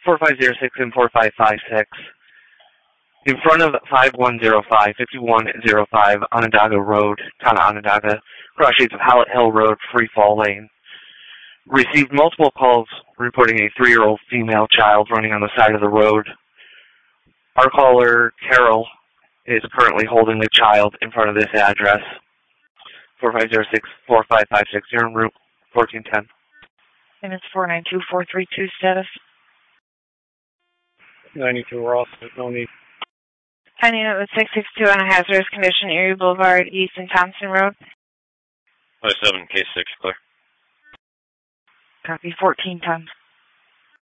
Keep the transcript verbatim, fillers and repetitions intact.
four five zero six and four five five six. In front of five one zero five, fifty-one oh five Onondaga Road, Town of Onondaga, cross streets of Hallett Hill Road, Free Fall Lane. Received multiple calls reporting a three-year-old female child running on the side of the road. Our caller, Carol, is currently holding the child in front of this address. four five zero six, four five five six, you're en route fourteen ten. And it's four nine two four three two status. ninety-two Ross, no need. Finding out with six six two on a hazardous condition, Erie Boulevard, East and Thompson Road. five seven, case six, clear. Copy, fourteen ten.